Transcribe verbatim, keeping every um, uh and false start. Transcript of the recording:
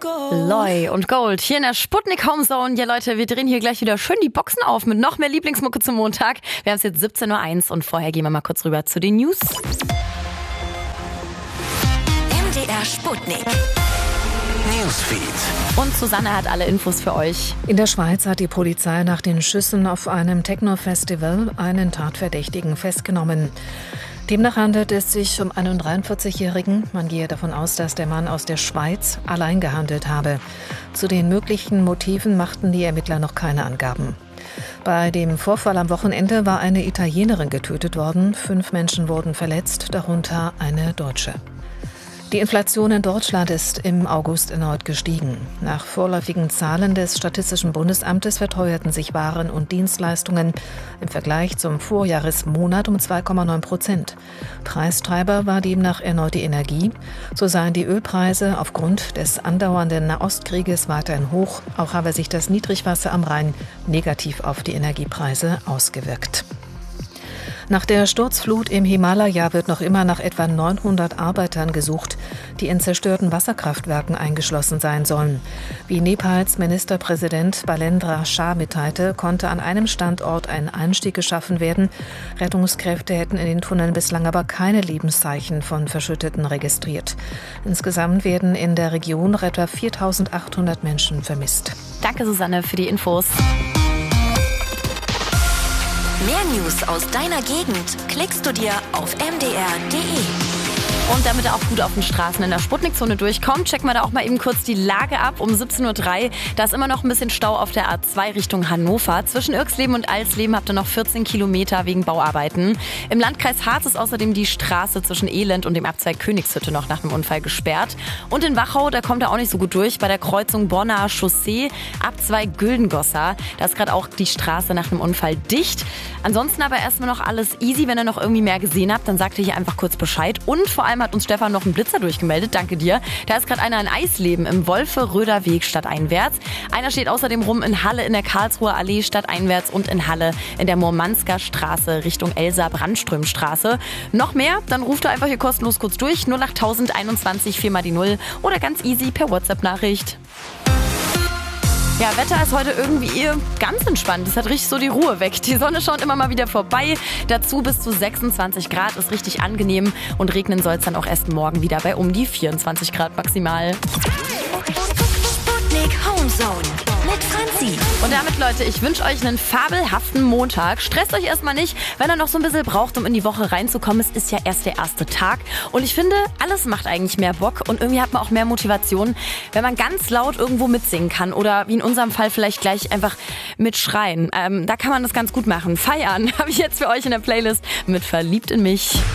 Loy und Gold hier in der Sputnik Homezone. Ja Leute, wir drehen hier gleich wieder schön die Boxen auf mit noch mehr Lieblingsmucke zum Montag. Wir haben es jetzt siebzehn Uhr eins und vorher gehen wir mal kurz rüber zu den News. M D R Sputnik Newsfeed. Und Susanne hat alle Infos für euch. In der Schweiz hat die Polizei nach den Schüssen auf einem Techno-Festival einen Tatverdächtigen festgenommen. Demnach handelt es sich um einen dreiundvierzigjährigen. Man gehe davon aus, dass der Mann aus der Schweiz allein gehandelt habe. Zu den möglichen Motiven machten die Ermittler noch keine Angaben. Bei dem Vorfall am Wochenende war eine Italienerin getötet worden. Fünf Menschen wurden verletzt, darunter eine Deutsche. Die Inflation in Deutschland ist im August erneut gestiegen. Nach vorläufigen Zahlen des Statistischen Bundesamtes verteuerten sich Waren und Dienstleistungen im Vergleich zum Vorjahresmonat um zwei Komma neun Prozent. Preistreiber war demnach erneut die Energie. So seien die Ölpreise aufgrund des andauernden Nahostkrieges weiterhin hoch. Auch habe sich das Niedrigwasser am Rhein negativ auf die Energiepreise ausgewirkt. Nach der Sturzflut im Himalaya wird noch immer nach etwa neunhundert Arbeitern gesucht, die in zerstörten Wasserkraftwerken eingeschlossen sein sollen. Wie Nepals Ministerpräsident Balendra Shah mitteilte, konnte an einem Standort ein Einstieg geschaffen werden. Rettungskräfte hätten in den Tunneln bislang aber keine Lebenszeichen von Verschütteten registriert. Insgesamt werden in der Region etwa viertausendachthundert Menschen vermisst. Danke Susanne für die Infos. Mehr News aus deiner Gegend klickst du dir auf m d r punkt d e. Und damit er auch gut auf den Straßen in der Sputnikzone durchkommt, checken wir da auch mal eben kurz die Lage ab. Um siebzehn Uhr drei, da ist immer noch ein bisschen Stau auf der A zwei Richtung Hannover. Zwischen Irxleben und Alsleben habt ihr noch vierzehn Kilometer wegen Bauarbeiten. Im Landkreis Harz ist außerdem die Straße zwischen Elend und dem Abzweig Königshütte noch nach dem Unfall gesperrt. Und in Wachau, da kommt er auch nicht so gut durch. Bei der Kreuzung Bonner Chaussee, Abzweig Güldengossa. Da ist gerade auch die Straße nach dem Unfall dicht. Ansonsten aber erstmal noch alles easy. Wenn ihr noch irgendwie mehr gesehen habt, dann sagt ihr hier einfach kurz Bescheid. Und vor allem hat uns Stefan noch einen Blitzer durchgemeldet. Danke dir. Da ist gerade einer in Eisleben im Wolfe-Röder-Weg stadteinwärts. Einer steht außerdem rum in Halle in der Karlsruher Allee stadteinwärts und in Halle in der Murmansker Straße Richtung Elsa-Brandström-Straße. Noch mehr? Dann ruft ihr einfach hier kostenlos kurz durch. null acht einundzwanzig vier mal die null oder ganz easy per WhatsApp-Nachricht. Ja, Wetter ist heute irgendwie ganz entspannt. Es hat richtig so die Ruhe weg. Die Sonne schaut immer mal wieder vorbei. Dazu bis zu sechsundzwanzig Grad, ist richtig angenehm. Und regnen soll es dann auch erst morgen wieder bei um die vierundzwanzig Grad maximal. Sputnik Homezone mit Franzi. Und damit, Leute, ich wünsche euch einen fabelhaften Montag. Stresst euch erstmal nicht, wenn ihr noch so ein bisschen braucht, um in die Woche reinzukommen. Es ist ja erst der erste Tag. Und ich finde, alles macht eigentlich mehr Bock. Und irgendwie hat man auch mehr Motivation, wenn man ganz laut irgendwo mitsingen kann. Oder wie in unserem Fall vielleicht gleich einfach mitschreien. Ähm, da kann man das ganz gut machen. Feiern habe ich jetzt für euch in der Playlist mit Verliebt in mich.